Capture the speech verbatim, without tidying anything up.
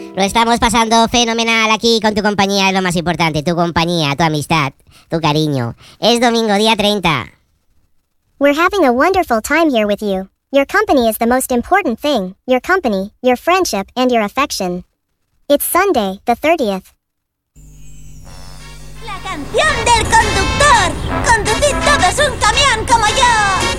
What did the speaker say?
Lo estamos pasando fenomenal aquí con tu compañía, es lo más importante. Tu compañía, tu amistad, tu cariño. Es domingo, día treinta. We're having a wonderful time here with you. Your company is the most important thing. Your company, your friendship, and your affection. It's Sunday, the thirtieth. La canción del conductor. Conducid todos un camión como yo.